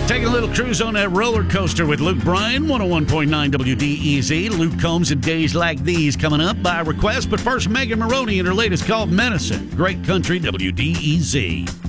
Taking a little cruise on that roller coaster with Luke Bryan, 101.9 WDEZ. Luke Combs and Days Like These coming up by request. But first, Megan Maroney and her latest called Medicine. Great country, WDEZ.